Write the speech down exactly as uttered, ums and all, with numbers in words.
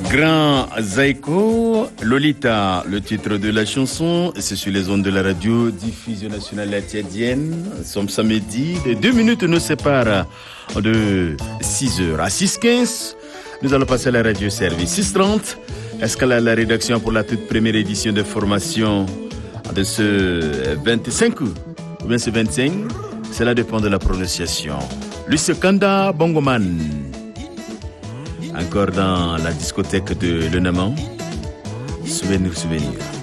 Grand Zaiko, Lolita, le titre de la chanson, c'est sur les ondes de la radio diffusion nationale tchadienne. Nous sommes samedi, deux minutes nous séparent de six heures à six heures quinze. Nous allons passer à la radio service six heures trente. Est-ce qu'elle a la rédaction pour la toute première édition de formation de ce vingt-cinq ou bien ce vingt-cinq? Cela dépend de la prononciation. Lucie Kanda Bongoman. Encore dans la discothèque de Le Naman. Souvenir, souvenir.